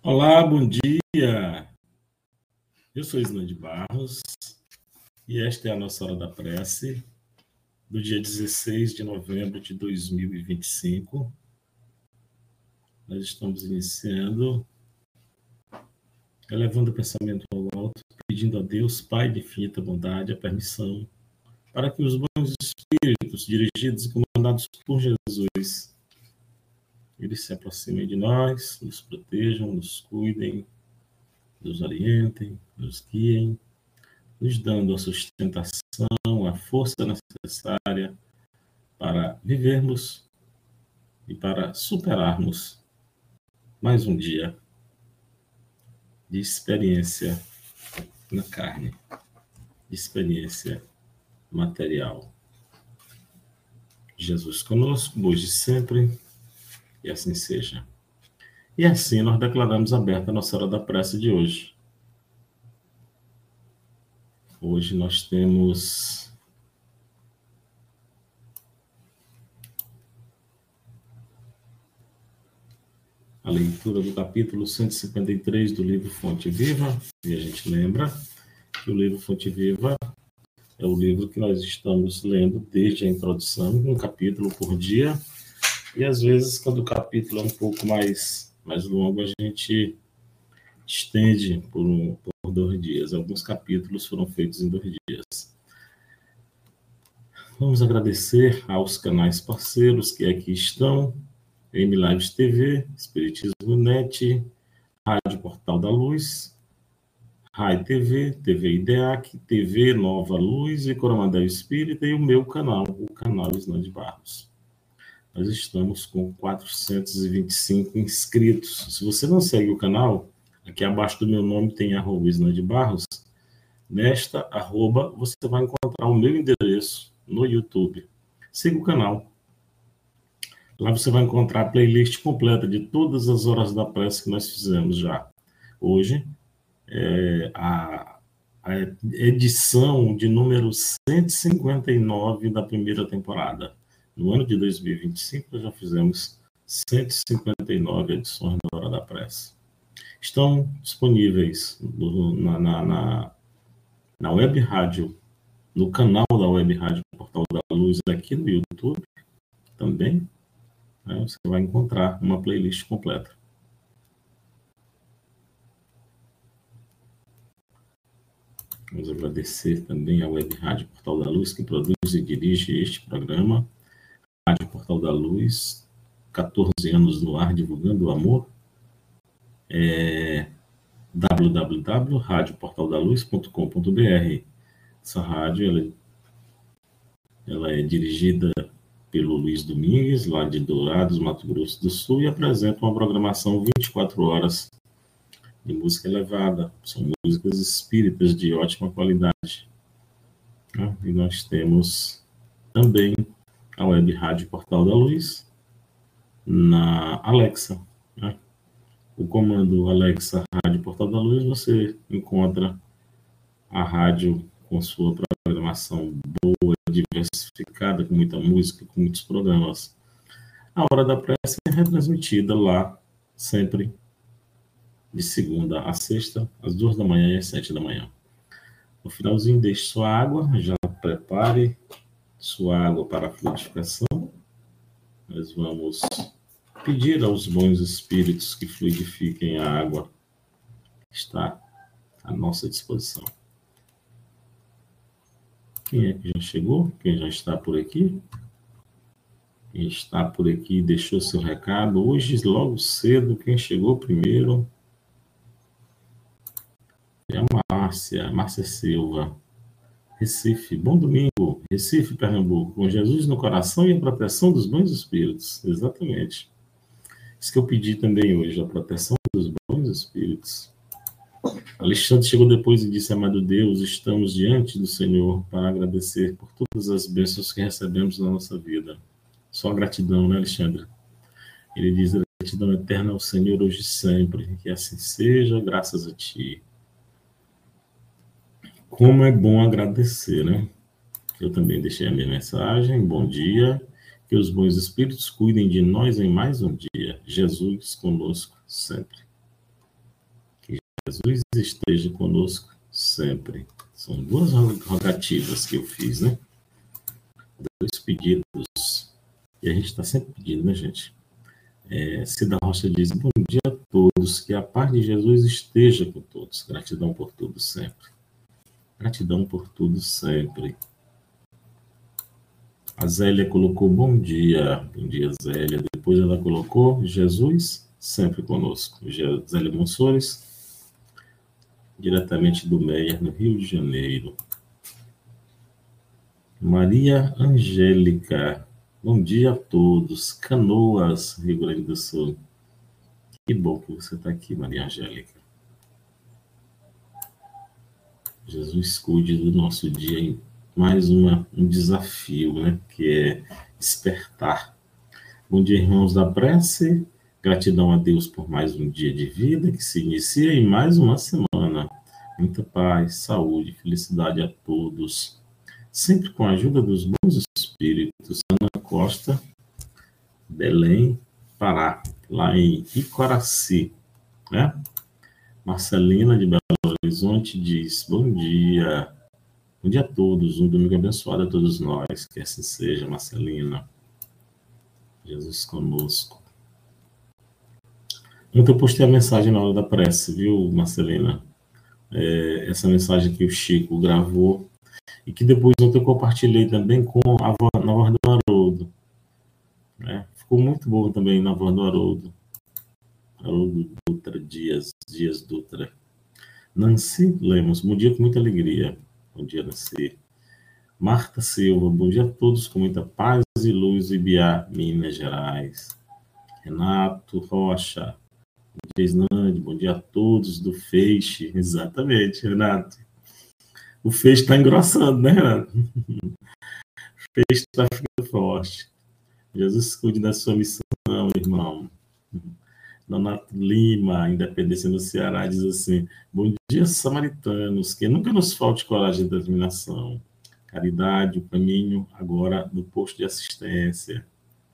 Olá, bom dia. Eu sou Island Barros e esta é a nossa hora da prece do dia 16 de novembro de 2025. Nós estamos iniciando, elevando o pensamento ao alto, pedindo a Deus, Pai de infinita bondade, a permissão para que os bons espíritos dirigidos e comandados por Jesus, eles se aproximem de nós, nos protejam, nos cuidem, nos orientem, nos guiem, nos dando a sustentação, a força necessária para vivermos e para superarmos mais um dia de experiência na carne, de experiência material. Jesus conosco, hoje e sempre, e assim seja. E assim nós declaramos aberta a nossa hora da prece de hoje. Hoje nós temos a leitura do capítulo 153 do livro Fonte Viva, e a gente lembra que o livro Fonte Viva é o livro que nós estamos lendo desde a introdução, um capítulo por dia, e às vezes, quando o capítulo é um pouco mais longo, a gente estende por 2 dias. Alguns capítulos foram feitos em 2 dias. Vamos agradecer aos canais parceiros que aqui estão: MLives TV, Espiritismo Net, Rádio Portal da Luz, Rai TV, TV IDEAC, TV Nova Luz e Coromandel Espírita, e o meu canal, o canal Island Barros. Nós estamos com 425 inscritos. Se você não segue o canal, aqui abaixo do meu nome tem @Island Barros. Nesta arroba você vai encontrar o meu endereço no YouTube. Siga o canal. Lá você vai encontrar a playlist completa de todas as horas da prece que nós fizemos já. Hoje, a edição de número 159 da primeira temporada. No ano de 2025, nós já fizemos 159 edições da Hora da Prece. Estão disponíveis na web rádio, no canal da web rádio Portal da Luz, aqui no YouTube também. Você vai encontrar uma playlist completa. Vamos agradecer também à Web Rádio Portal da Luz, que produz e dirige este programa. Rádio Portal da Luz, 14 anos no ar, divulgando o amor. www.radioportaldaluz.com.br. Essa rádio ela é dirigida pelo Luiz Domingues, lá de Dourados, Mato Grosso do Sul, e apresenta uma programação 24 horas de música elevada. São músicas espíritas de ótima qualidade. E nós temos também a Web Rádio Portal da Luz na Alexa. O comando Alexa Rádio Portal da Luz, você encontra a rádio com sua programação boa, diversificada, com muita música, com muitos programas. A Hora da Prece é retransmitida lá, sempre de segunda a sexta, às 2 da manhã e às 7 da manhã. No finalzinho, deixe sua água, já prepare sua água para a fluidificação. Nós vamos pedir aos bons espíritos que fluidifiquem a água que está à nossa disposição. Quem é que já chegou? Quem já está por aqui? Quem está por aqui deixou seu recado. Hoje, logo cedo, quem chegou primeiro? É a Márcia Silva. Recife, bom domingo. Recife, Pernambuco, com Jesus no coração e a proteção dos bons espíritos. Exatamente. Isso que eu pedi também hoje, a proteção dos bons espíritos. Alexandre chegou depois e disse: amado Deus, estamos diante do Senhor para agradecer por todas as bênçãos que recebemos na nossa vida. Só gratidão, né, Alexandre? Ele diz: gratidão eterna ao Senhor hoje e sempre. Que assim seja, graças a Ti. Como é bom agradecer, né? Eu também deixei a minha mensagem. Bom dia. Que os bons espíritos cuidem de nós em mais um dia. Jesus conosco sempre. Jesus esteja conosco sempre. São duas rogativas que eu fiz, né? Dois pedidos. E a gente está sempre pedindo, né, gente? Cida Rocha diz: bom dia a todos, que a paz de Jesus esteja com todos. Gratidão por tudo sempre. Gratidão por tudo sempre. A Zélia colocou bom dia. Bom dia, Zélia. Depois ela colocou Jesus sempre conosco. Zélia Monsores, diretamente do Meier, no Rio de Janeiro. Maria Angélica, bom dia a todos. Canoas, Rio Grande do Sul. Que bom que você está aqui, Maria Angélica. Jesus cuide do nosso dia em mais um desafio, né? Que é despertar. Bom dia, irmãos da prece. Gratidão a Deus por mais um dia de vida que se inicia em mais uma semana. Muita paz, saúde, felicidade a todos. Sempre com a ajuda dos bons espíritos. Ana Costa, Belém, Pará, lá em Icoraci, né? Marcelina de Belo Horizonte diz: bom dia a todos, um domingo abençoado a todos nós, que assim seja, Marcelina. Jesus conosco. Ontem eu postei a mensagem na hora da prece, viu, Marcelina? Essa mensagem que o Chico gravou e que depois ontem eu compartilhei também com na voz do Haroldo. Né? Ficou muito bom também na voz do Haroldo. Haroldo Dutra Dias Dutra. Nancy Lemos, bom dia com muita alegria. Bom dia, Nancy. Marta Silva, bom dia a todos com muita paz e luz, Ibiá, Minas Gerais. Renato Rocha, bom dia a todos do Feixe. Exatamente, Renato. O Feixe está engrossando, né, Renato? O Feixe está ficando forte. Jesus cuide da sua missão, irmão. Donato Lima, Independência no Ceará, diz assim: bom dia, samaritanos, que nunca nos falte coragem e determinação. Caridade, o caminho agora do posto de assistência.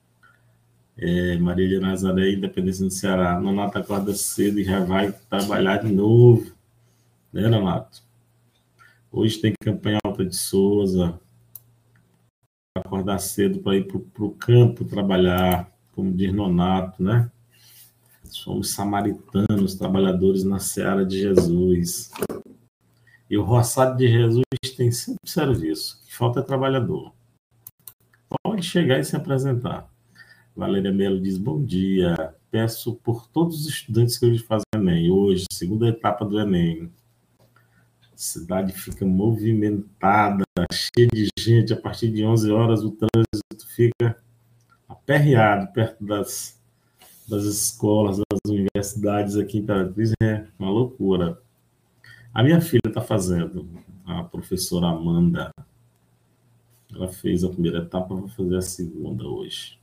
Maria de Nazaré, Independência no Ceará. Nonato acorda cedo e já vai trabalhar de novo. Né, Nonato? Hoje tem campanha Alta de Souza. Acordar cedo para ir para o campo trabalhar, como diz Nonato, né? Somos samaritanos, trabalhadores na seara de Jesus. E o roçado de Jesus tem sempre serviço. O que falta é trabalhador. Pode chegar e se apresentar. Valéria Melo diz: bom dia. Peço por todos os estudantes que hoje fazem Enem. Hoje, segunda etapa do Enem. A cidade fica movimentada, cheia de gente. A partir de 11 horas, o trânsito fica aperreado perto das escolas, das universidades aqui em Imperatriz. É uma loucura. A minha filha está fazendo, a professora Amanda. Ela fez a primeira etapa, vai fazer a segunda hoje.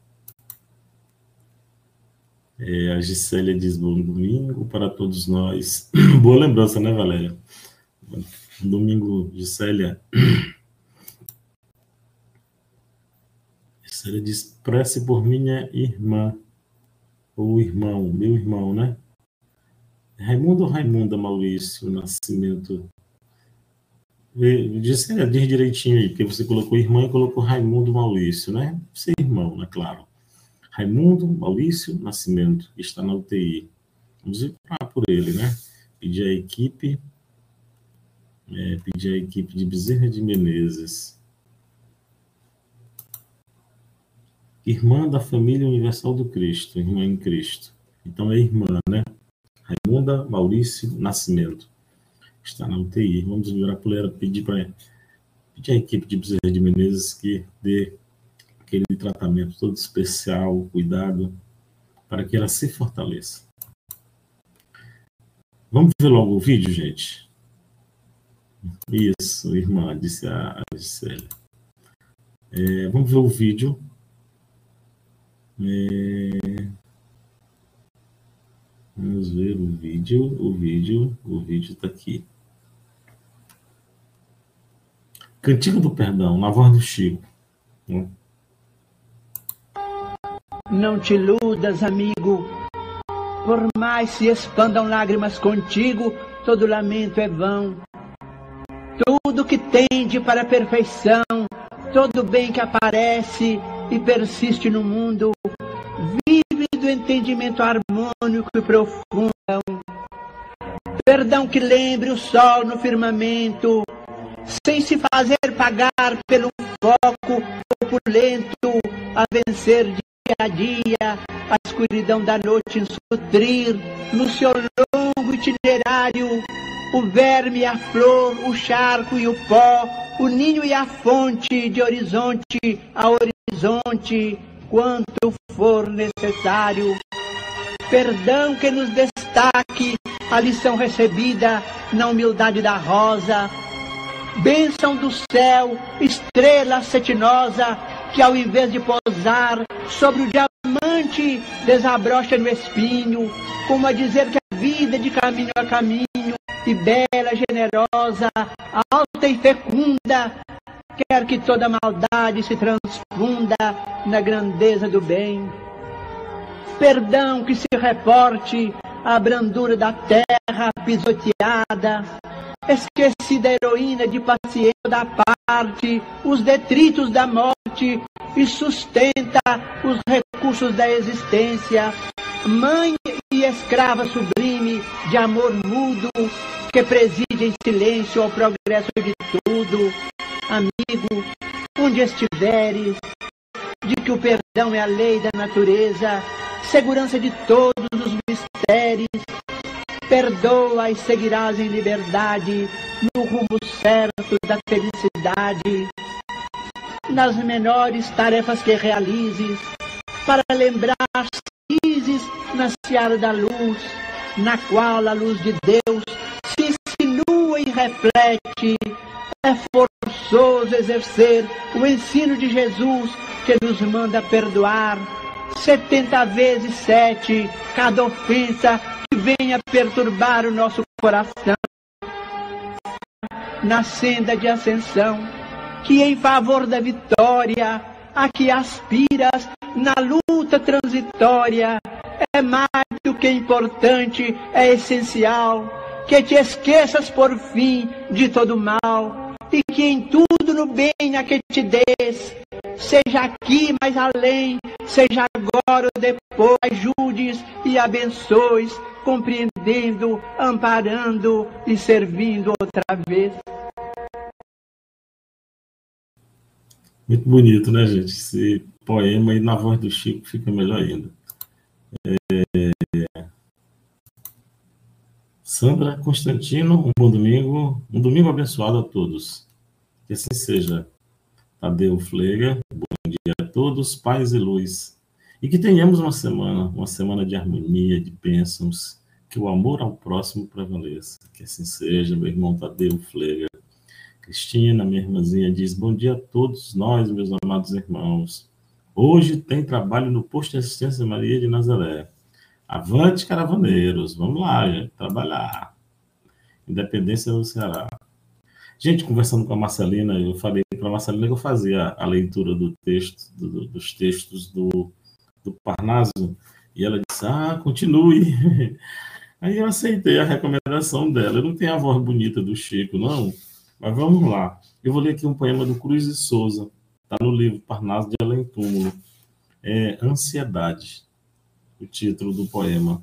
A Gisélia diz: bom domingo para todos nós. Boa lembrança, né, Valéria? Domingo, Gisélia. Gisélia diz: prece por minha irmã. Ou irmão, meu irmão, né? Raimundo ou Raimunda Maurício Nascimento? Diz direitinho aí, porque você colocou irmã e colocou Raimundo Maurício, né? Você é irmão, né? Claro. Raimundo Maurício Nascimento, que está na UTI. Vamos ir por ele, né? Pedir à equipe de Bezerra de Menezes. Irmã da família universal do Cristo, irmã em Cristo. Então é irmã, né? Raimunda Maurício Nascimento. Está na UTI. Vamos virar por ela, pedir à equipe de Bezerra de Menezes que dê aquele tratamento todo especial, cuidado, para que ela se fortaleça. Vamos ver logo o vídeo, gente? Isso, irmã, disse a Gisele. Vamos ver o vídeo. Vamos ver o vídeo. O vídeo está aqui. Cantigo do Perdão, na voz do Chico. Não te iludas, amigo. Por mais se expandam lágrimas contigo, todo lamento é vão. Tudo que tende para a perfeição, todo bem que aparece e persiste no mundo, vive do entendimento harmônico e profundo. Perdão que lembre o sol no firmamento, sem se fazer pagar pelo foco opulento, a vencer dia a dia a escuridão da noite, insutrir no seu longo itinerário o verme e a flor, o charco e o pó, o ninho e a fonte, de horizonte a horizonte, quanto for necessário. Perdão que nos destaque a lição recebida na humildade da rosa, bênção do céu, estrela cetinosa, que ao invés de pousar sobre o diamante, desabrocha no espinho, como a dizer que a vida é de caminho a caminho, e bela, generosa, alta e fecunda, quer que toda maldade se transfunda na grandeza do bem. Perdão que se reporte à brandura da terra pisoteada, esquecida heroína de paciência da parte, os detritos da morte, e sustenta os recursos da existência, mãe e escrava sublime de amor mudo, que preside em silêncio ao progresso de tudo. Amigo, onde estiveres, de que o perdão é a lei da natureza, segurança de todos os mistérios, perdoa e seguirás em liberdade, no rumo certo da felicidade. Nas menores tarefas que realizes, para lembrar felizes na seara da luz, na qual a luz de Deus se insinua e reflete. É forçoso exercer o ensino de Jesus, que nos manda perdoar 70 vezes 7 cada ofensa que venha perturbar o nosso coração. Na senda de ascensão, que em favor da vitória a que aspiras na luta transitória, é mais do que importante, é essencial que te esqueças por fim de todo mal, e que em tudo no bem a que te des, seja aqui mais além, seja agora ou depois, ajudes e abençoes, compreendendo, amparando e servindo outra vez. Muito bonito, né, gente? Esse poema aí na voz do Chico fica melhor ainda. Sandra Constantino, um bom domingo, um domingo abençoado a todos. Que assim seja. Tadeu Flega, bom dia a todos, paz e luz. E que tenhamos uma semana de harmonia, de bênçãos, que o amor ao próximo prevaleça. Que assim seja, meu irmão Tadeu Flega. Cristina, minha irmãzinha, diz, bom dia a todos nós, meus amados irmãos. Hoje tem trabalho no posto de assistência Maria de Nazaré. Avante, caravaneiros, vamos lá, gente, trabalhar. Independência do Ceará. Gente, conversando com a Marcelina, eu falei para a Marcelina que eu fazia a leitura do texto, dos textos do Parnaso, e ela disse, continue. Aí eu aceitei a recomendação dela. Eu não tenho a voz bonita do Chico, não, mas vamos lá. Eu vou ler aqui um poema do Cruz de Souza, está no livro Parnaso de Além Túmulo. É Ansiedade, o título do poema.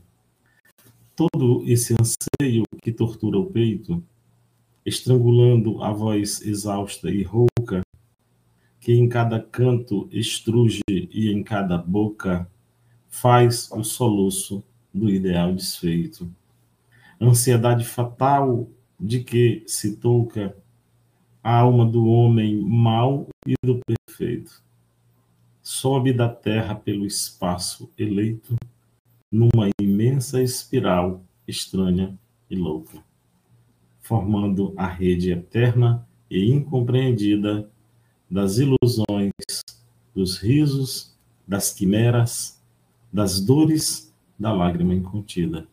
Todo esse anseio que tortura o peito, estrangulando a voz exausta e rouca, que em cada canto estruge e em cada boca faz o soluço do ideal desfeito. Ansiedade fatal de que se touca a alma do homem mau e do perfeito. Sobe da terra pelo espaço eleito, numa imensa espiral estranha e louca, formando a rede eterna e incompreendida das ilusões, dos risos, das quimeras, das dores, da lágrima incontida.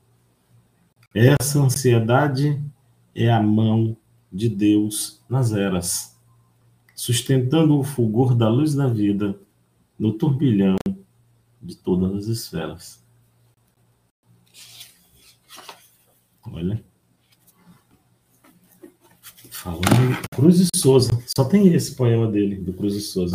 Essa ansiedade é a mão de Deus nas eras, sustentando o fulgor da luz da vida no turbilhão de todas as esferas. Olha. Falando em Cruz de Souza. Só tem esse poema dele, do Cruz de Souza.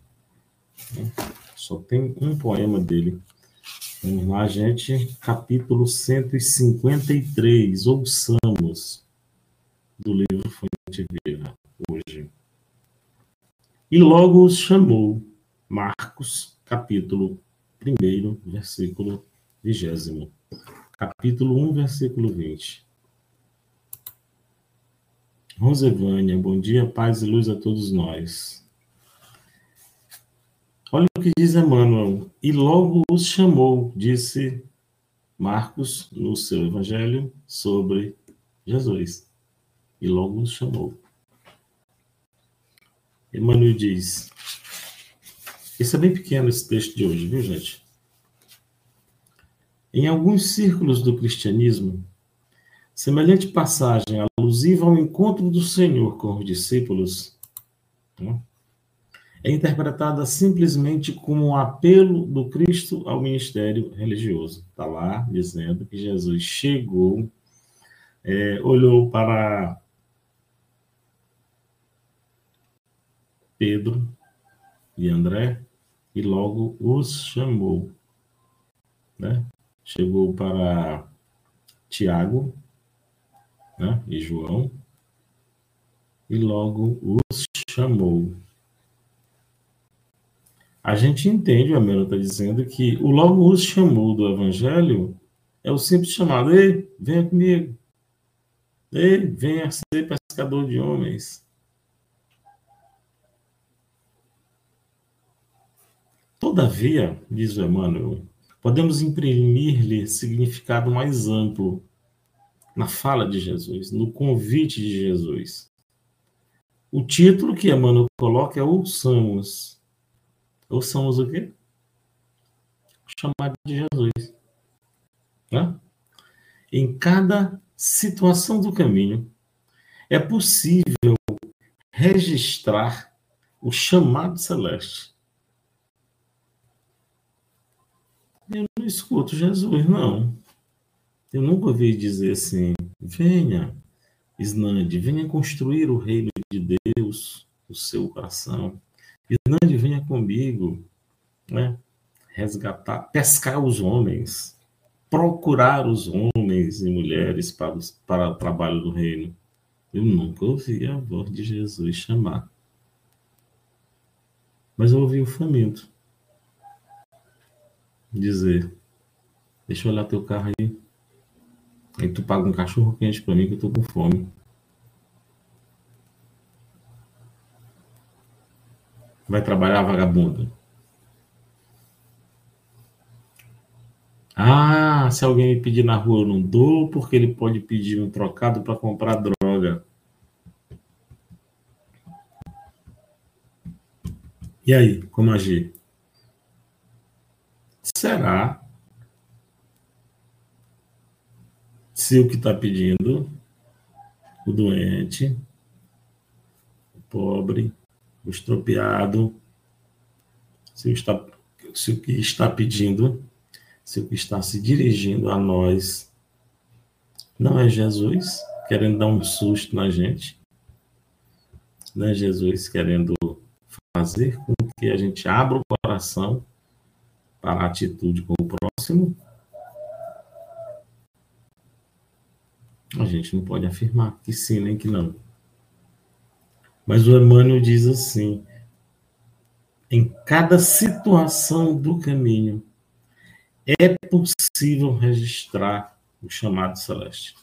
Só tem um poema dele. Vamos lá, gente. Capítulo 153. Ouçamos do livro Fonte Viva, hoje. E logo os chamou. Marcos, capítulo 1, versículo 20. Capítulo 1, versículo 20. Rosevânia, bom dia, paz e luz a todos nós. Olha o que diz Emmanuel. E logo os chamou, disse Marcos no seu evangelho sobre Jesus. E logo os chamou. Emmanuel diz... Esse é bem pequeno, esse texto de hoje, viu, gente? Em alguns círculos do cristianismo, semelhante passagem alusiva ao encontro do Senhor com os discípulos, é interpretada simplesmente como um apelo do Cristo ao ministério religioso. Está lá dizendo que Jesus chegou, olhou para Pedro e André e logo os chamou. Né? Chegou para Tiago, né, e João e logo os chamou. A gente entende, o Emmanuel está dizendo que o logo os chamou do Evangelho é o simples chamado: ei, venha comigo. Ei, venha ser pescador de homens. Todavia, diz o Emmanuel, podemos imprimir-lhe significado mais amplo na fala de Jesus, no convite de Jesus. O título que Emmanuel coloca é Ouçamos. Ouçamos o quê? O chamado de Jesus. Né? Em cada situação do caminho, é possível registrar o chamado celeste. Eu não escuto Jesus, não. Eu nunca ouvi dizer assim: venha, Isnande, venha construir o reino de Deus no seu coração. Isnande, venha comigo, né? Resgatar, pescar os homens, procurar os homens e mulheres para o trabalho do reino. Eu nunca ouvi a voz de Jesus chamar. Mas eu ouvi o faminto dizer: deixa eu olhar teu carro aí. Aí tu paga um cachorro quente para mim que eu tô com fome. Vai trabalhar, vagabundo? Ah, se alguém me pedir na rua eu não dou, porque ele pode pedir um trocado para comprar droga. E aí, como agir? Será se o que está pedindo, o doente, o pobre, o estropiado, se o que está pedindo, se o que está se dirigindo a nós não é Jesus querendo dar um susto na gente, não é Jesus querendo fazer com que a gente abra o coração para a atitude com o próximo, a gente não pode afirmar que sim nem que não. Mas o Emmanuel diz assim: em cada situação do caminho é possível registrar o chamado celeste.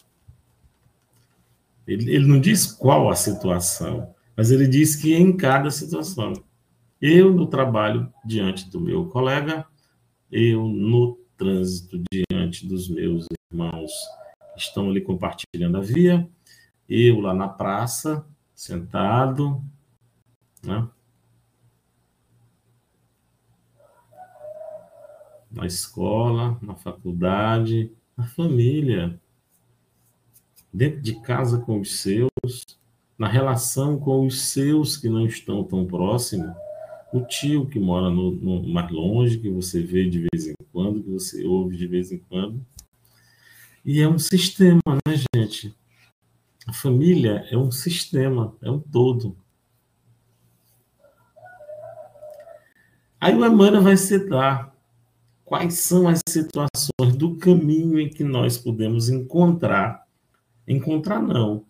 Ele não diz qual a situação, mas ele diz que em cada situação. Eu no trabalho diante do meu colega, eu no trânsito diante dos meus irmãos que estão ali compartilhando a via, eu lá na praça, sentado, né? Na escola, na faculdade, na família, dentro de casa com os seus, na relação com os seus que não estão tão próximos, o tio que mora no mais longe, que você vê de vez em quando, que você ouve de vez em quando. E é um sistema, né, gente? A família é um sistema, é um todo. Aí o Emmanuel vai citar quais são as situações do caminho em que nós podemos encontrar não,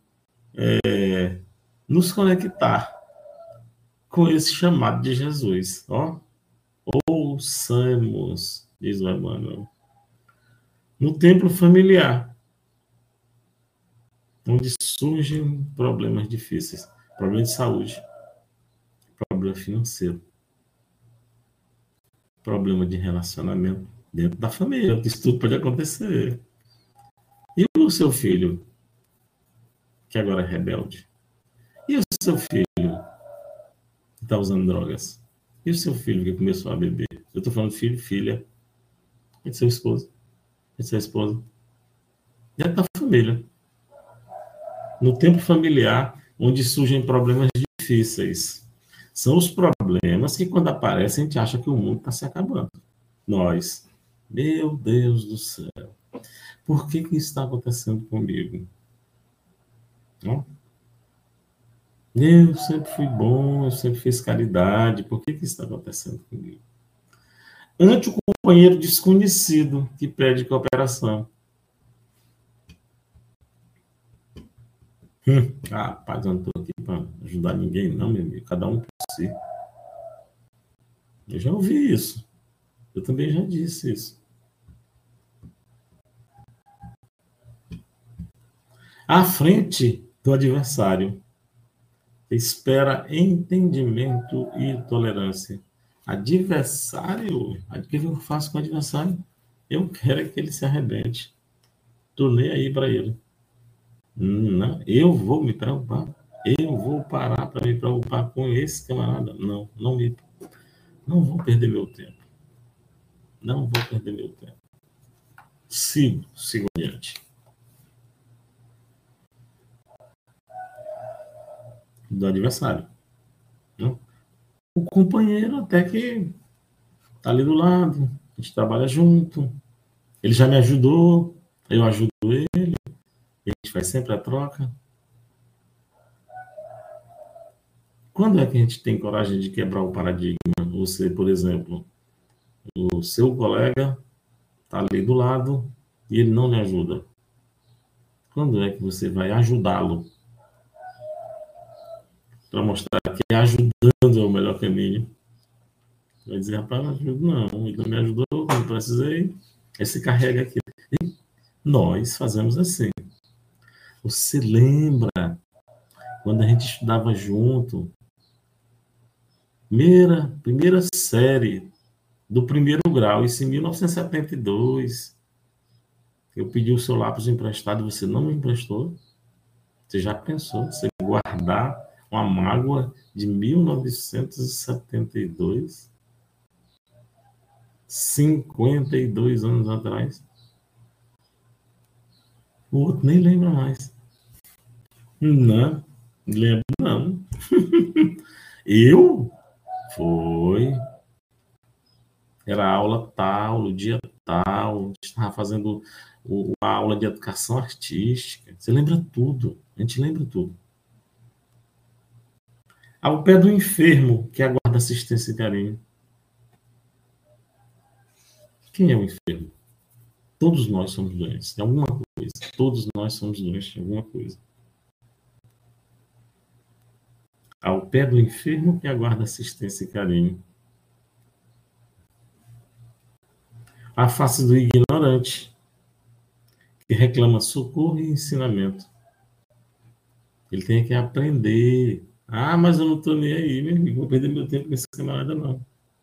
nos conectar com esse chamado de Jesus. Ó, ouçamos, diz o Emmanuel, no templo familiar, onde surgem problemas difíceis, problema de saúde, problema financeiro, problema de relacionamento dentro da família, isso tudo pode acontecer. E o seu filho, que agora é rebelde? E o seu filho, que está usando drogas? E o seu filho, que começou a beber? Eu estou falando filho, filha, e seu esposo, e sua esposa. Dentro da família. No tempo familiar, onde surgem problemas difíceis. São os problemas que, quando aparecem, a gente acha que o mundo está se acabando. Nós, meu Deus do céu, por que isso está acontecendo comigo? Não? Eu sempre fui bom, eu sempre fiz caridade, por que isso está acontecendo comigo? Ante o companheiro desconhecido que pede cooperação. Rapaz, eu não estou aqui para ajudar ninguém, não, meu amigo. Cada um por si. Eu já ouvi isso. Eu também já disse isso. À frente do adversário, espera entendimento e tolerância. Adversário? O que eu faço com o adversário? Eu quero que ele se arrebente. Estou nem aí para ele. Não, eu vou me preocupar. Eu vou parar para me preocupar com esse camarada. Não vou perder meu tempo. Não vou perder meu tempo. Sigo adiante. Do adversário. Não? O companheiro até que tá ali do lado, a gente trabalha junto, ele já me ajudou, eu ajudo ele, a gente faz sempre a troca. Quando é que a gente tem coragem de quebrar o paradigma? Você, por exemplo, o seu colega está ali do lado e ele não lhe ajuda. Quando é que você vai ajudá-lo? Para mostrar que ajudando é o melhor caminho. Vai dizer, rapaz, não ajudo não, ele não me ajudou, não precisei. Aí se carrega aqui. E nós fazemos assim. Você lembra quando a gente estudava junto? Primeira série do primeiro grau, isso em 1972. Eu pedi o seu lápis emprestado e você não me emprestou. Você já pensou você guardar uma mágoa de 1972? 52 anos atrás. O outro nem lembra mais. Não, lembro não. Eu? Foi. Era a aula tal, no dia tal, a gente estava fazendo a aula de educação artística. Você lembra tudo, a gente lembra tudo. Ao pé do enfermo que aguarda assistência e carinho. Quem é o enfermo? Todos nós somos doentes de alguma coisa. Todos nós somos doentes de alguma coisa. Ao pé do enfermo que aguarda assistência e carinho. À face do ignorante que reclama socorro e ensinamento. Ele tem que aprender. Mas eu não estou nem aí, meu amigo. Vou perder meu tempo com esse camarada, não.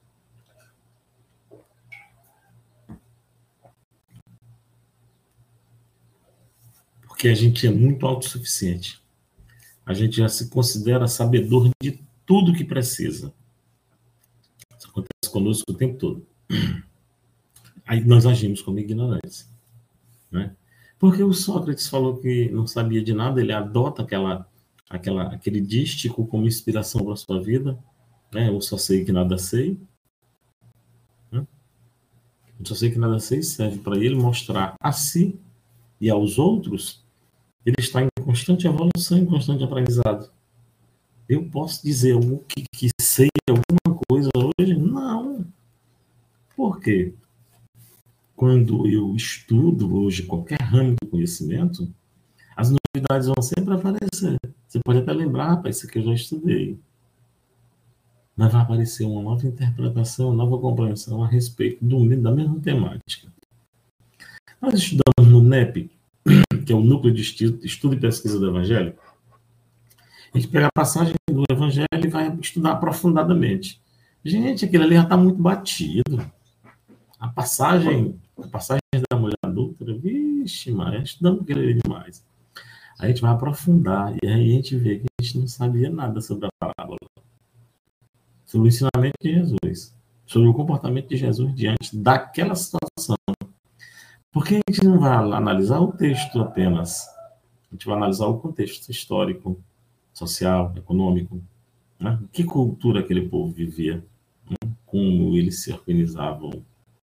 Porque a gente é muito autossuficiente. A gente já se considera sabedor de tudo que precisa. Isso acontece conosco o tempo todo. Aí nós agimos como ignorantes. Né? Porque o Sócrates falou que não sabia de nada, ele adota aquele dístico como inspiração para a sua vida. Né? Eu só sei que nada sei. Né? Eu só sei que nada sei serve para ele mostrar a si e aos outros, ele está em constante evolução, em constante aprendizado. Eu posso dizer algo que sei alguma coisa hoje? Não. Por quê? Quando eu estudo hoje qualquer ramo do conhecimento, as novidades vão sempre aparecer. Você pode até lembrar, rapaz, isso aqui eu já estudei. Mas vai aparecer uma nova interpretação, uma nova compreensão a respeito da mesma temática. Nós estudamos no NEP, que é o Núcleo de Estudo e Pesquisa do Evangelho. A gente pega a passagem do Evangelho e vai estudar aprofundadamente. Gente, aquilo ali já está muito batido. A passagem da mulher adulta, vixe, mas estudamos aquilo ali demais. Aí a gente vai aprofundar e aí a gente vê que a gente não sabia nada sobre a parábola, sobre o ensinamento de Jesus, sobre o comportamento de Jesus diante daquela situação. Porque a gente não vai analisar o texto apenas, a gente vai analisar o contexto histórico, social, econômico, né? Que cultura aquele povo vivia, né? Como eles se organizavam.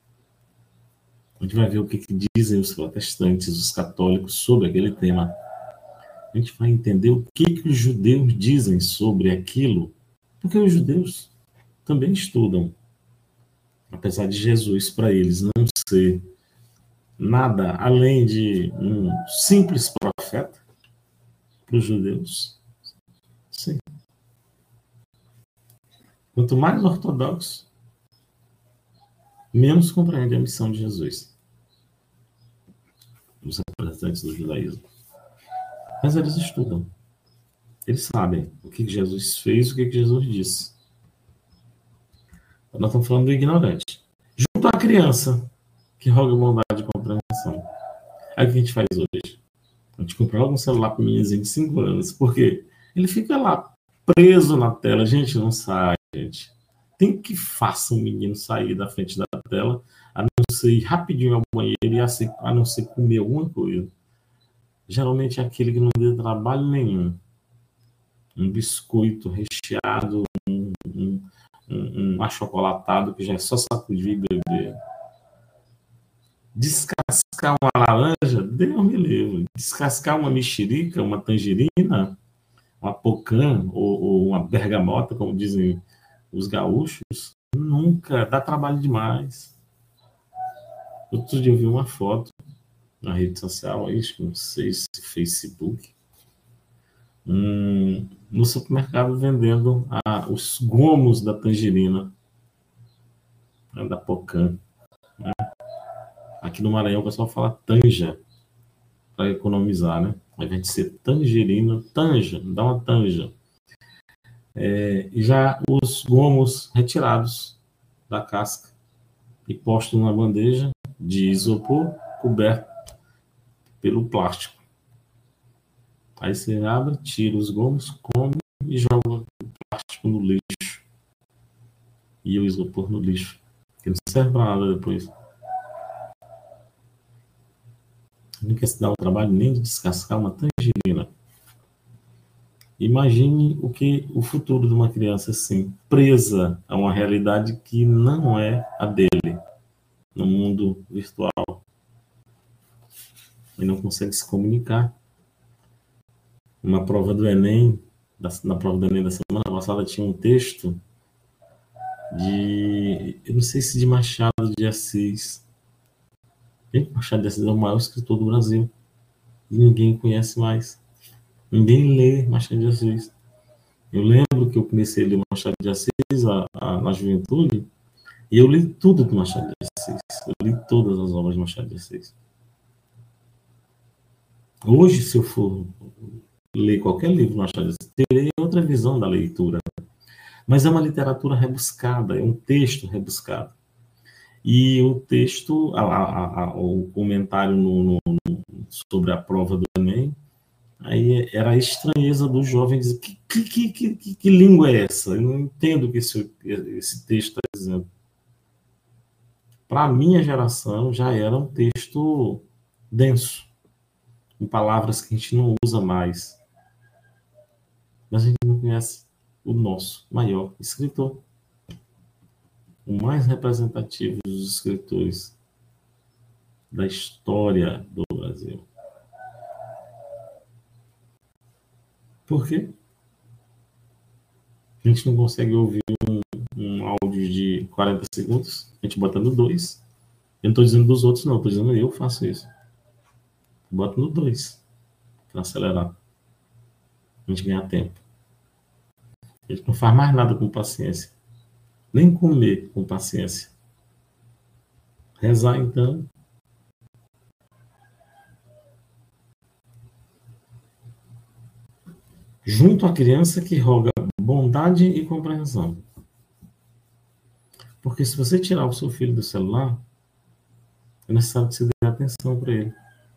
A gente vai ver o que dizem os protestantes, os católicos sobre aquele tema. A gente vai entender o que os judeus dizem sobre aquilo, porque os judeus também estudam. Apesar de Jesus, para eles, não ser nada além de um simples profeta, para os judeus, sim. Quanto mais ortodoxo, menos compreende a missão de Jesus, os representantes do judaísmo. Mas eles estudam. Eles sabem o que Jesus fez, o que Jesus disse. Nós estamos falando do ignorante. Junto à criança, que roga bondade e compreensão. Aí o que a gente faz hoje? A gente compra logo um celular para um meninozinho de 5 anos. Por quê? Ele fica lá, preso na tela. Gente, não sai, gente. Tem que faça um menino sair da frente da tela, a não ser ir rapidinho ao banheiro e a não ser comer alguma coisa. Geralmente é aquele que não dê trabalho nenhum. Um biscoito recheado, um achocolatado que já é só sacudir e beber. Descascar uma laranja, Deus me livre. Descascar uma mexerica, uma tangerina, uma pocã ou uma bergamota, como dizem os gaúchos, nunca. Dá trabalho demais. Outro dia eu vi uma foto na rede social, acho que não sei se Facebook, no supermercado vendendo os gomos da tangerina, da pocã. Né? Aqui no Maranhão o pessoal fala tanja, para economizar, né? Ao invés de ser tangerina, tanja, dá uma tanja. E já os gomos retirados da casca e postos numa bandeja de isopor coberto pelo plástico. Aí você abre, tira os gomos, come e joga o plástico no lixo. E o isopor no lixo. Que não serve para nada depois. Não quer se dar o trabalho nem de descascar uma tangerina. Imagine o futuro de uma criança assim, presa a uma realidade que não é a dele, no mundo virtual. E não consegue se comunicar. Na prova do Enem da semana passada, tinha um texto eu não sei se de Machado de Assis. Machado de Assis é o maior escritor do Brasil. E ninguém conhece mais. Ninguém lê Machado de Assis. Eu lembro que eu comecei a ler Machado de Assis na juventude, e eu li tudo do Machado de Assis. Eu li todas as obras de Machado de Assis. Hoje, se eu for ler qualquer livro do Machado de Assis, terei outra visão da leitura. Mas é uma literatura rebuscada, é um texto rebuscado. E o texto, o comentário sobre a prova do Enem, aí era a estranheza do jovem dizer, que língua é essa? Eu não entendo o que esse texto está dizendo. Para a minha geração, já era um texto denso, com palavras que a gente não usa mais. Mas a gente não conhece o nosso maior escritor, o mais representativo dos escritores da história do Brasil. Por quê? A gente não consegue ouvir um áudio de 40 segundos, a gente bota no 2. Eu não estou dizendo dos outros, não, estou dizendo eu faço isso. Bota no 2 para acelerar. A gente ganha tempo. A gente não faz mais nada com paciência. Nem comer com paciência. Rezar, então. Junto à criança que roga bondade e compreensão. Porque se você tirar o seu filho do celular, é necessário que você dê atenção para ele.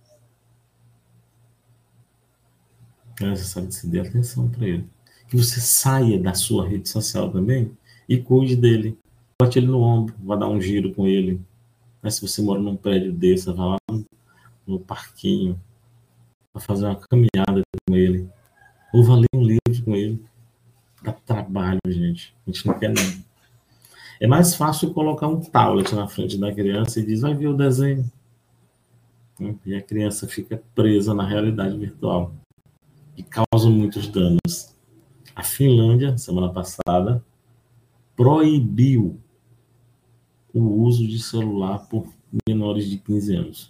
É necessário que você dê atenção para ele. Que você saia da sua rede social também e cuide dele. Bote ele no ombro, vá dar um giro com ele. Se você mora num prédio desse, vai lá no parquinho, vai fazer uma caminhada com ele. Ou vai ler um livro com ele. Dá trabalho, gente. A gente não quer nada. É mais fácil colocar um tablet na frente da criança e diz, vai ver o desenho. E a criança fica presa na realidade virtual. E causa muitos danos. A Finlândia, semana passada, proibiu o uso de celular por menores de 15 anos.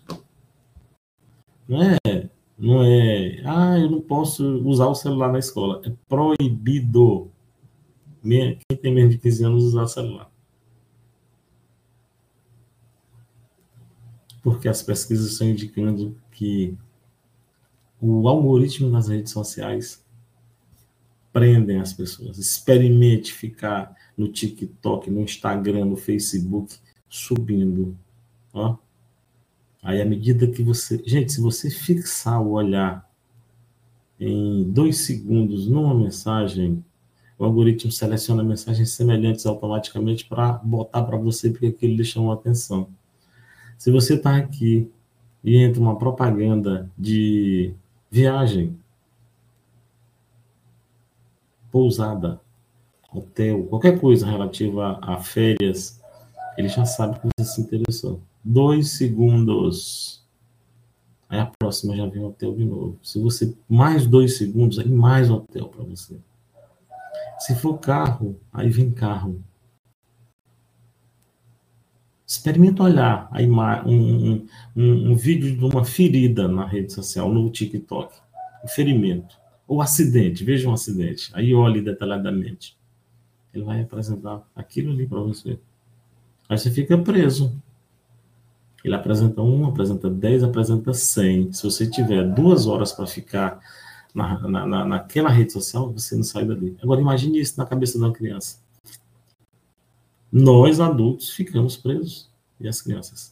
Não é, eu não posso usar o celular na escola. É proibido. Quem tem menos de 15 anos usar celular. Porque as pesquisas estão indicando que o algoritmo das redes sociais prendem as pessoas. Experimente ficar no TikTok, no Instagram, no Facebook, subindo. Ó. Aí, à medida que você... Gente, se você fixar o olhar em 2 segundos numa mensagem, o algoritmo seleciona mensagens semelhantes automaticamente para botar para você, porque aquilo lhe chamou a atenção. Se você está aqui e entra uma propaganda de viagem, pousada, hotel, qualquer coisa relativa a férias, ele já sabe que você se interessou. 2 segundos. Aí a próxima já vem o hotel de novo. Se você mais 2 segundos, aí mais hotel para você. Se for carro, aí vem carro. Experimenta olhar aí um vídeo de uma ferida na rede social, no TikTok. Um ferimento. Ou acidente, veja um acidente. Aí olhe detalhadamente. Ele vai apresentar aquilo ali para você. Aí você fica preso. Ele apresenta 1, apresenta 10, apresenta 100. Se você tiver 2 horas para ficar naquela rede social, você não sai dali. Agora imagine isso na cabeça de uma criança. Nós, adultos, ficamos presos. E as crianças?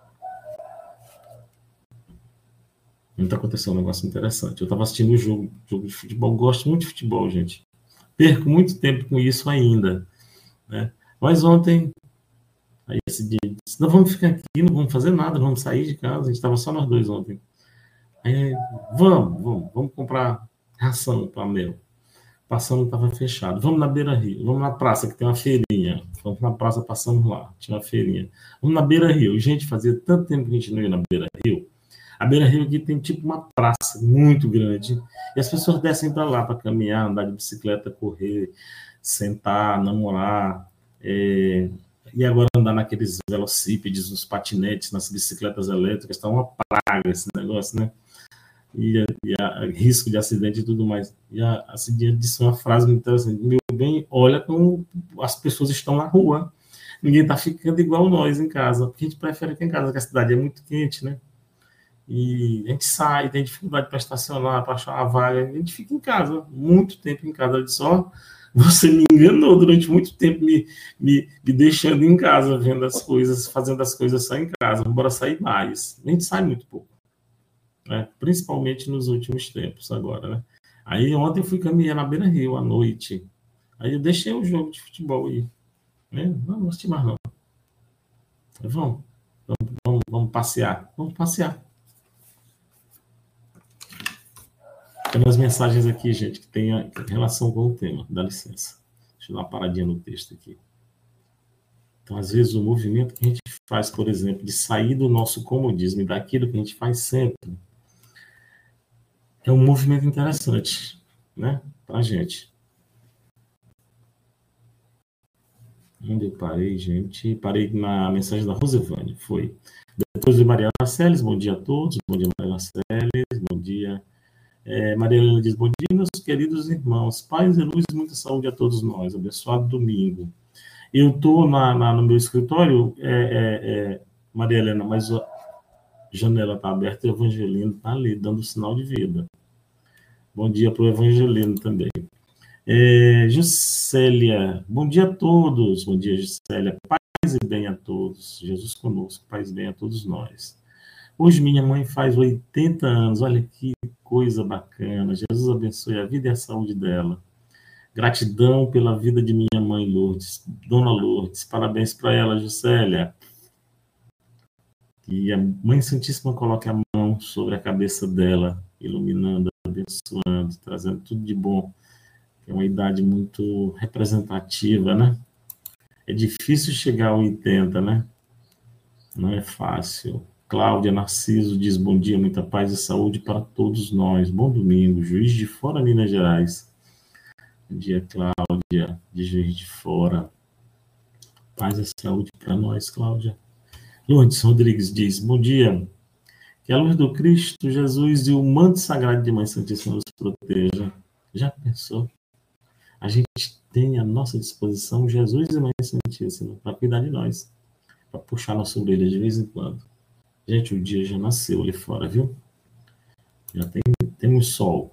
Então aconteceu um negócio interessante. Eu estava assistindo um jogo de futebol. Gosto muito de futebol, gente. Perco muito tempo com isso ainda. Né? Mas ontem, aí esse dia, disse, não vamos ficar aqui, não vamos fazer nada, vamos sair de casa. A gente estava só nós 2 ontem. Aí, vamos comprar ração para Mel. Passando, estava fechado. Vamos na Beira-Rio, vamos na praça, que tem uma feirinha. Vamos na praça, passamos lá, tinha uma feirinha. Vamos na Beira-Rio. Gente, fazia tanto tempo que a gente não ia na Beira-Rio. A Beira-Rio aqui tem tipo uma praça muito grande. E as pessoas descem para lá para caminhar, andar de bicicleta, correr, sentar, namorar. E agora andar naqueles velocípedes, nos patinetes, nas bicicletas elétricas. Está uma praga esse negócio, né? E risco de acidente e tudo mais. E a Cidinha disse uma frase muito interessante. Meu bem, olha como as pessoas estão na rua. Ninguém está ficando igual nós em casa. Porque a gente prefere ficar em casa, porque a cidade é muito quente, né? E a gente sai, tem dificuldade para estacionar, para achar uma vaga. A gente fica em casa, muito tempo em casa. Ela disse, você me enganou durante muito tempo, me deixando em casa, vendo as coisas, fazendo as coisas só em casa. Bora sair mais. A gente sai muito pouco. Né? Principalmente nos últimos tempos agora, né? Aí ontem eu fui caminhar na Beira-Rio à noite. Aí eu deixei o jogo de futebol aí. Né? Não assisti mais não. Vamos passear. Vamos passear. Tem umas mensagens aqui, gente, que tem relação com o tema. Dá licença. Deixa eu dar uma paradinha no texto aqui. Então, às vezes, o movimento que a gente faz, por exemplo, de sair do nosso comodismo e daquilo que a gente faz sempre, é um movimento interessante. né, para a gente. Onde eu parei, gente? Parei na mensagem da Rosevane, foi. Depois de Maria Laceles, bom dia a todos. Bom dia, Maria Laceles, bom dia. Maria Helena diz, bom dia, meus queridos irmãos. Paz e luz e muita saúde a todos nós. Abençoado domingo. Eu estou no meu escritório, Maria Helena, mas a janela está aberta e o Evangelino está ali, dando sinal de vida. Bom dia para o Evangelino também. Juscelia, bom dia a todos. Bom dia, Juscelia. Paz e bem a todos. Jesus conosco, paz e bem a todos nós. Hoje minha mãe faz 80 anos. Olha que coisa bacana. Jesus abençoe a vida e a saúde dela. Gratidão pela vida de minha mãe Lourdes, Dona Lourdes. Parabéns para ela, Juscelia. Que a Mãe Santíssima coloque a mão sobre a cabeça dela, iluminando, abençoando, trazendo tudo de bom. É uma idade muito representativa, né? É difícil chegar a 80, né? Não é fácil. Cláudia Narciso diz, bom dia, muita paz e saúde para todos nós. Bom domingo, Juiz de Fora, Minas Gerais. Bom dia, Cláudia, de Juiz de Fora. Paz e saúde para nós, Cláudia. Lourdes Rodrigues diz, bom dia. Que a luz do Cristo Jesus e o manto sagrado de Mãe Santíssima nos proteja. Já pensou? A gente tem à nossa disposição Jesus e Mãe Santíssima para cuidar de nós, para puxar nossa orelha de vez em quando. Gente, o dia já nasceu ali fora, viu? Já temos sol.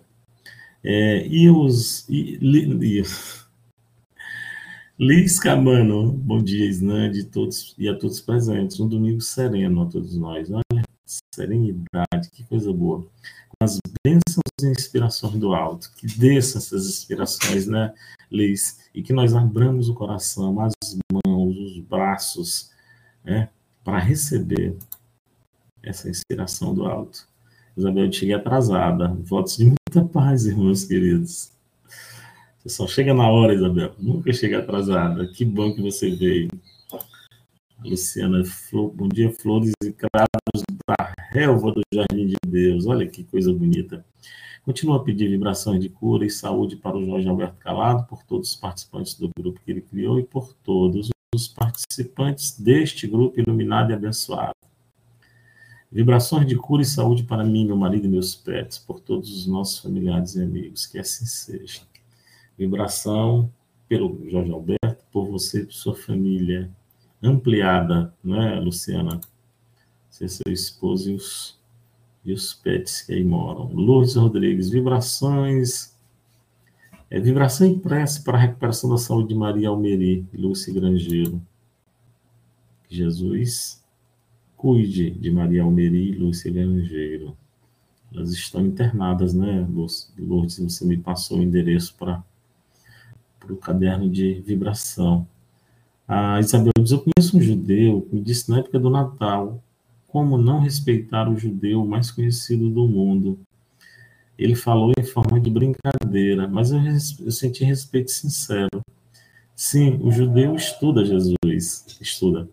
Liz Camano, bom dia, Isnande, e a todos presentes. Um domingo sereno a todos nós. Olha, serenidade, que coisa boa. Com as bênçãos e inspirações do alto. Que desçam essas inspirações, né, Liz? E que nós abramos o coração, as mãos, os braços, né, para receber essa inspiração do alto. Isabel, eu cheguei atrasada. Votos de muita paz, irmãos queridos. Você só chega na hora, Isabel. Nunca chega atrasada. Que bom que você veio. Luciana, bom dia, flores e cravos da relva do Jardim de Deus. Olha que coisa bonita. Continua a pedir vibrações de cura e saúde para o Jorge Alberto Calado, por todos os participantes do grupo que ele criou e por todos os participantes deste grupo iluminado e abençoado. Vibrações de cura e saúde para mim, meu marido e meus pets, por todos os nossos familiares e amigos. Que assim seja. Vibração pelo Jorge Alberto, por você e por sua família ampliada, né, Luciana? Você, seu esposo e os pets que aí moram. Lourdes Rodrigues, vibrações. Vibração em prece para a recuperação da saúde de Maria Almeri, Lúcia Grangeiro. Que Jesus cuide de Maria Almeri e Lúcia Grangeiro. Elas estão internadas, né, Lourdes? Você me passou o endereço para o caderno de vibração. A Isabel diz, eu conheço um judeu que me disse na época do Natal, como não respeitar o judeu mais conhecido do mundo. Ele falou em forma de brincadeira, mas eu senti respeito sincero. Sim, o judeu estuda Jesus, estuda.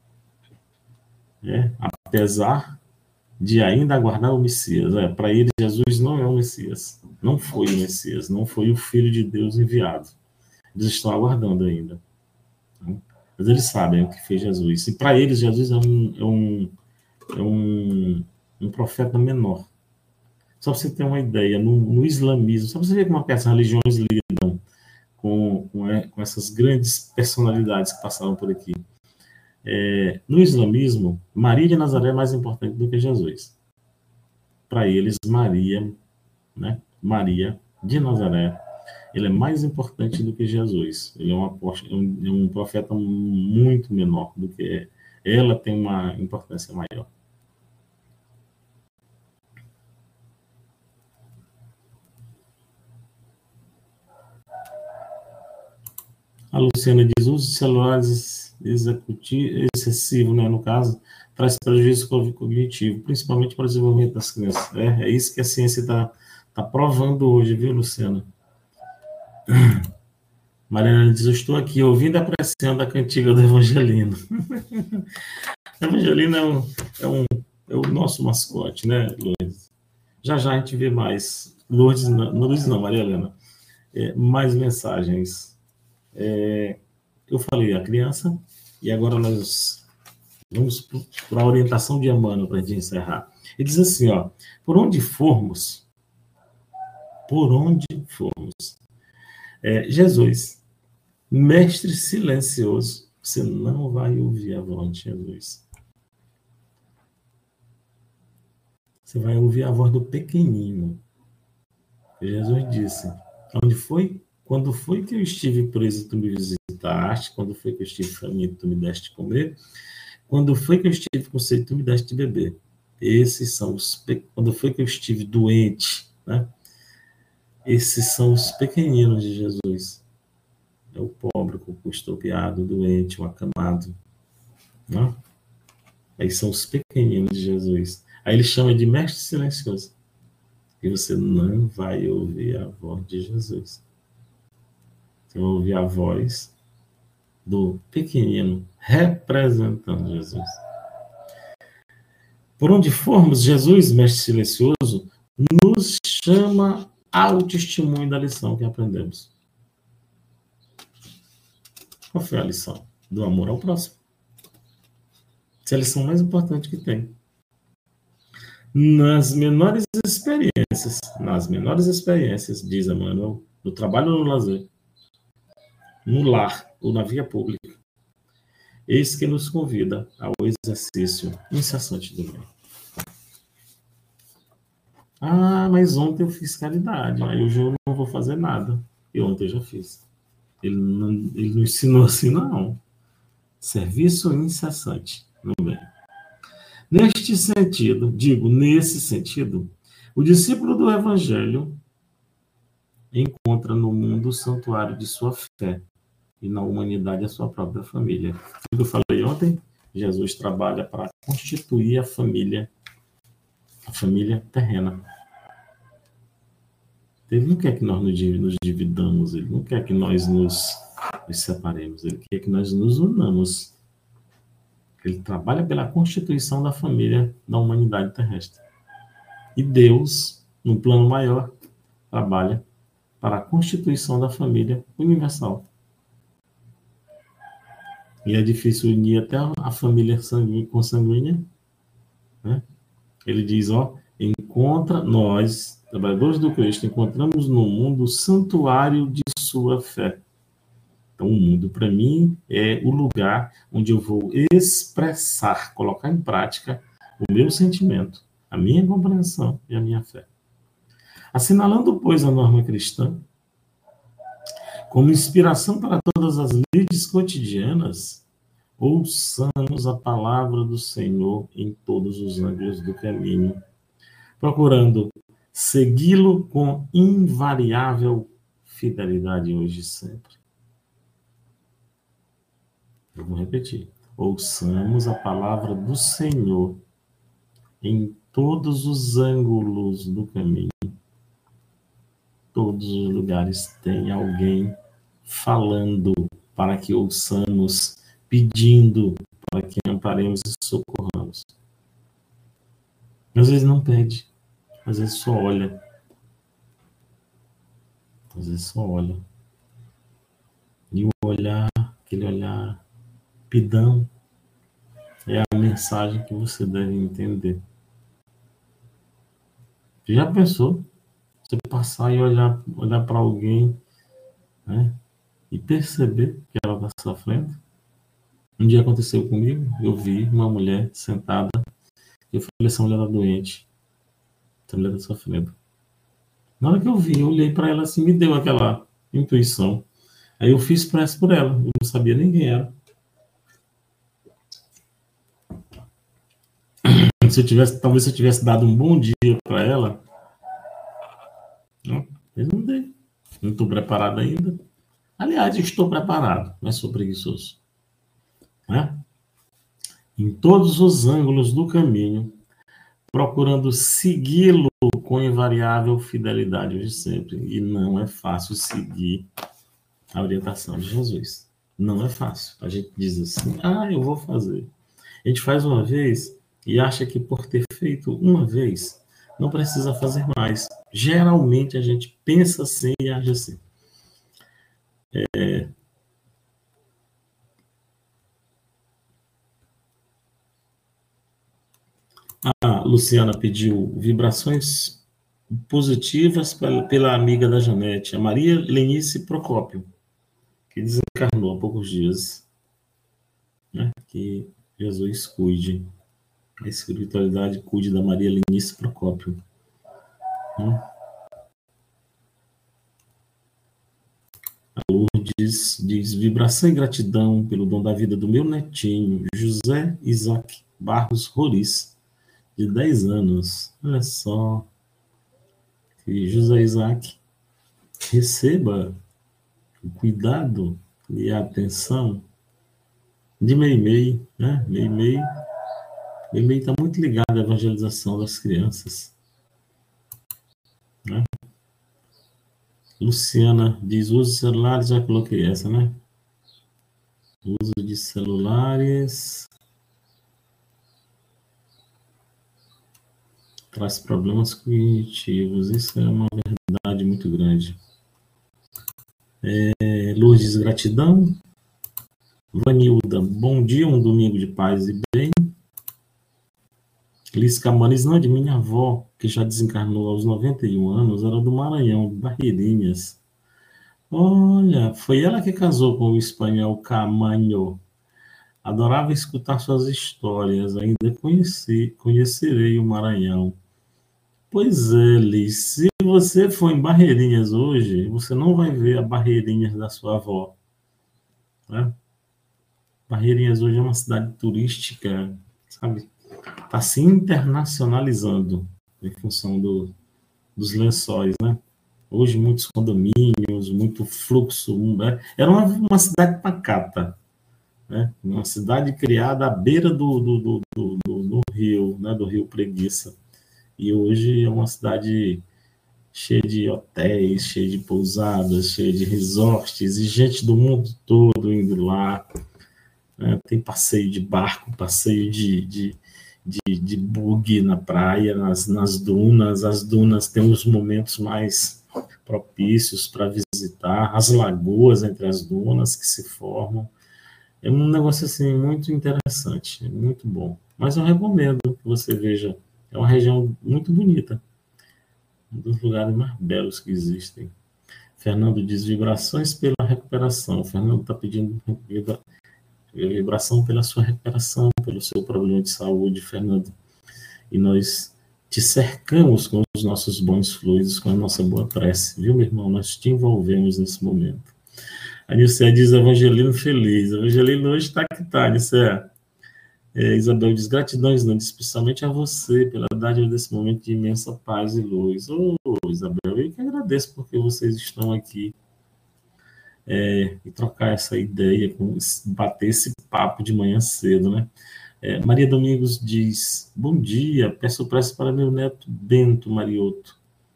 Apesar de ainda aguardar o Messias. Para ele, Jesus não é o Messias, não foi o Messias, não foi o Filho de Deus enviado. Eles estão aguardando ainda. Mas eles sabem o que fez Jesus. E para eles, Jesus é um profeta menor. Só para você ter uma ideia, no islamismo, só para você ver como as religiões lidam com essas grandes personalidades que passaram por aqui. No islamismo, Maria de Nazaré é mais importante do que Jesus. Para eles, Maria, né? Maria de Nazaré, ele é mais importante do que Jesus. Ele é um profeta muito menor do que ela, tem uma importância maior. A Luciana diz, uso de celulares excessivo, né, no caso, traz prejuízo cognitivo, principalmente para o desenvolvimento das crianças. É isso que a ciência está provando hoje, viu, Luciana? Mariana diz, eu estou aqui ouvindo a pressão da cantiga do Evangelino. O Evangelino é o nosso mascote, né, Lourdes? Já a gente vê mais. Lourdes não, Maria Helena. mais mensagens. Eu falei a criança, e agora nós vamos para a orientação de Emmanuel para a gente encerrar. Ele diz assim, ó, por onde formos, Jesus, mestre silencioso, você não vai ouvir a voz de Jesus. Você vai ouvir a voz do pequenino. Jesus disse, onde foi? Quando foi que eu estive preso, tu me visitaste? Quando foi que eu estive faminto, tu me deste de comer? Quando foi que eu estive com sede, tu me deste de beber? Esses são quando foi que eu estive doente, né? Esses são os pequeninos de Jesus. É o pobre, o estropiado, o doente, o acamado, né? Aí são os pequeninos de Jesus. Aí ele chama de mestre silencioso. E você não vai ouvir a voz de Jesus. Você vai ouvir a voz do pequenino representando Jesus. Por onde formos, Jesus, mestre silencioso, nos chama ao testemunho da lição que aprendemos. Qual foi a lição? Do amor ao próximo. Essa é a lição mais importante que tem. Nas menores experiências, diz Emmanuel, no trabalho ou no lazer, no lar ou na via pública, eis que nos convida ao exercício incessante do bem. Mas ontem eu fiz caridade, aí hoje eu não vou fazer nada. E ontem eu já fiz. Ele não ensinou assim, não. Serviço incessante no bem. Nesse sentido, o discípulo do Evangelho encontra no mundo o santuário de sua fé e na humanidade a sua própria família. O que eu falei ontem, Jesus trabalha para constituir a família terrena. Ele não quer que nós nos dividamos, ele não quer que nós nos separemos, ele quer que nós nos unamos. Ele trabalha pela constituição da família da humanidade terrestre. E Deus, no plano maior, trabalha para a constituição da família universal. E é difícil unir até a família consanguínea, né? Ele diz, nós, trabalhadores do Cristo, encontramos no mundo o santuário de sua fé. Então, o mundo, para mim, é o lugar onde eu vou expressar, colocar em prática o meu sentimento, a minha compreensão e a minha fé. Assinalando, pois, a norma cristã como inspiração para todas as lides cotidianas, ouçamos a palavra do Senhor em todos os ângulos do caminho, procurando segui-lo com invariável fidelidade hoje e sempre. Eu vou repetir. Ouçamos a palavra do Senhor em todos os ângulos do caminho. Todos os lugares tem alguém falando para que ouçamos, pedindo para que amparemos e socorramos. Às vezes não pede, às vezes só olha. Às vezes só olha. E o olhar, aquele olhar pidão, é a mensagem que você deve entender. Você já pensou? Você passar e olhar para alguém, né, e perceber que ela está sofrendo? Um dia aconteceu comigo, eu vi uma mulher sentada, e eu falei, essa mulher está doente, essa mulher está sofrendo. Na hora que eu vi, eu olhei para ela assim, me deu aquela intuição. Aí eu fiz prece por ela, eu não sabia nem quem era. Talvez se eu tivesse dado um bom dia para ela, eu não dei. Não estou preparado ainda. Aliás, estou preparado, mas sou preguiçoso. Né? Em todos os ângulos do caminho, procurando segui-lo com invariável fidelidade hoje e sempre. E não é fácil seguir a orientação de Jesus. Não é fácil. A gente diz assim, eu vou fazer. A gente faz uma vez e acha que por ter feito uma vez, não precisa fazer mais. Geralmente a gente pensa assim e age assim. A Luciana pediu vibrações positivas pela amiga da Janete, a Maria Lenice Procópio, que desencarnou há poucos dias. Né? Que Jesus cuide, a espiritualidade cuide da Maria Lenice Procópio. A Lourdes diz: vibração e gratidão pelo dom da vida do meu netinho, José Isaac Barros Roriz, de 10 anos. Olha só, que José Isaac receba o cuidado e a atenção de Meimei, né? Meimei está muito ligado à evangelização das crianças. Né? Luciana diz: uso de celulares, já coloquei essa, né? Uso de celulares traz problemas cognitivos. Isso é uma verdade muito grande. Lourdes, gratidão. Vanilda, bom dia, um domingo de paz e bem. Liz Camanes, não, de minha avó, que já desencarnou aos 91 anos, era do Maranhão, de Barreirinhas. Olha, foi ela que casou com o espanhol Camanho. Adorava escutar suas histórias, ainda conhecerei o Maranhão. Pois é, Liz, se você for em Barreirinhas hoje, você não vai ver a Barreirinhas da sua avó. Né? Barreirinhas hoje é uma cidade turística, sabe? Está se internacionalizando em função dos lençóis, né? Hoje muitos condomínios, muito fluxo. Era uma cidade pacata, né? Uma cidade criada à beira do rio, né? Do rio Preguiça. E hoje é uma cidade cheia de hotéis, cheia de pousadas, cheia de resorts, e gente do mundo todo indo lá. Né? Tem passeio de barco, passeio de buggy na praia, nas dunas. As dunas têm os momentos mais propícios para visitar, as lagoas entre as dunas que se formam. É um negócio assim muito interessante, muito bom. Mas eu recomendo que você veja. É uma região muito bonita, um dos lugares mais belos que existem. Fernando diz: vibrações pela recuperação. O Fernando está pedindo vibração pela sua recuperação, pelo seu problema de saúde, Fernando. E nós te cercamos com os nossos bons fluidos, com a nossa boa prece, viu, meu irmão? Nós te envolvemos nesse momento. A Nilce diz: Evangelino feliz. Evangelino hoje está que está, Nilce. Isabel diz: gratidão, Islândia, especialmente a você pela dádiva desse momento de imensa paz e luz. Isabel, eu que agradeço porque vocês estão aqui e trocar essa ideia, bater esse papo de manhã cedo, né? Maria Domingos diz: bom dia, peço prece para meu neto Bento Marioto.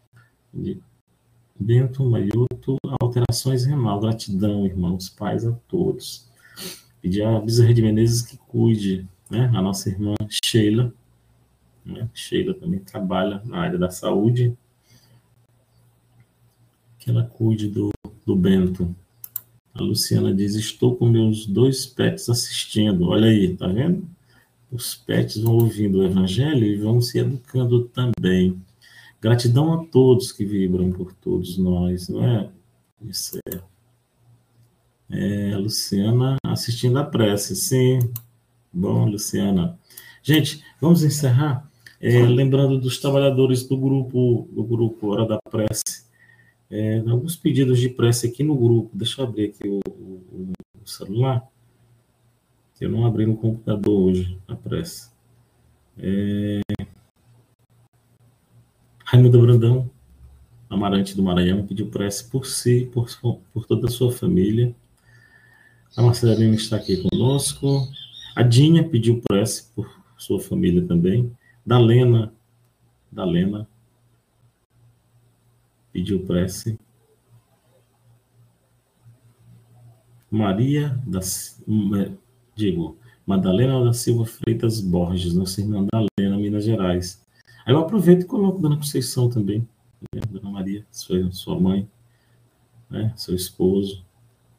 Bento Marioto, alterações renal. Gratidão, irmãos, paz a todos. Pedir a Bezerra de Menezes que cuide, né? A nossa irmã Sheila, né? Sheila também trabalha na área da saúde, que ela cuide do Bento. A Luciana diz: estou com meus 2 pets assistindo. Olha aí, tá vendo? Os pets vão ouvindo o evangelho e vão se educando também. Gratidão a todos que vibram por todos nós, não é? Isso a Luciana assistindo a prece, sim. Bom, Luciana. Gente, vamos encerrar lembrando dos trabalhadores do grupo Hora da Prece. Alguns pedidos de prece aqui no grupo. Deixa eu abrir aqui o celular, que eu não abri no computador hoje, a prece. Raimundo Brandão, Amarante do Maranhão, pediu prece por si, por toda a sua família. A Marcelina está aqui conosco. A Dinha pediu prece por sua família também. Dalena pediu prece. Madalena da Silva Freitas Borges, nossa irmã Dalena, Minas Gerais. Aí eu aproveito e coloco Dona Conceição também, né? Dona Maria, sua mãe, né? Seu esposo.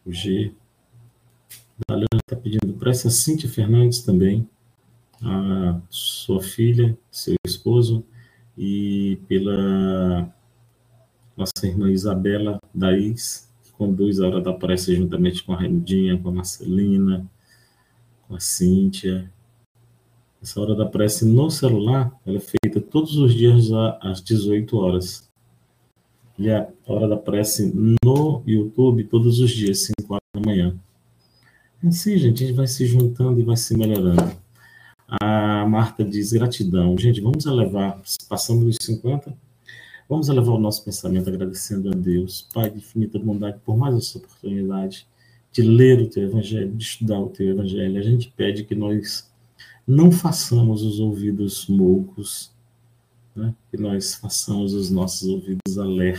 o G. Daliana está pedindo prece a Cíntia Fernandes também, a sua filha, seu esposo, e pela nossa irmã Isabela Daís, que conduz a hora da prece juntamente com a Raimundinha, com a Marcelina, com a Cíntia. Essa hora da prece no celular, ela é feita todos os dias às 18 horas. E a hora da prece no YouTube, todos os dias, 5 horas da manhã. Assim, gente, a gente vai se juntando e vai se melhorando. A Marta diz gratidão. Gente, vamos elevar, passando dos 50, vamos elevar o nosso pensamento agradecendo a Deus, Pai de infinita bondade, por mais essa oportunidade de ler o Teu Evangelho, de estudar o Teu Evangelho. A gente pede que nós não façamos os ouvidos moucos, né? Que nós façamos os nossos ouvidos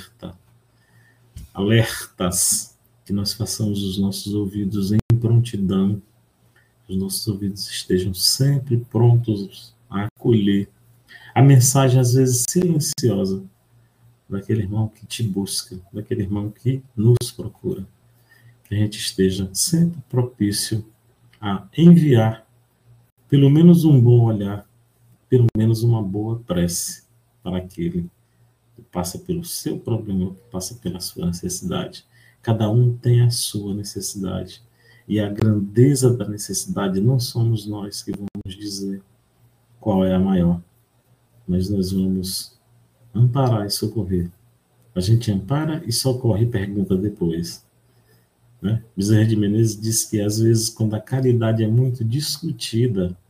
alertas, que nós façamos os nossos ouvidos em prontidão, que os nossos ouvidos estejam sempre prontos a acolher a mensagem, às vezes silenciosa, daquele irmão que te busca, daquele irmão que nos procura. Que a gente esteja sempre propício a enviar pelo menos um bom olhar, pelo menos uma boa prece para aquele que passa pelo seu problema, que passa pela sua necessidade. Cada um tem a sua necessidade. E a grandeza da necessidade não somos nós que vamos dizer qual é a maior, mas nós vamos amparar e socorrer. A gente ampara e socorre e pergunta depois. Né? Bezerra de Menezes diz que, às vezes, quando a caridade é muito discutida,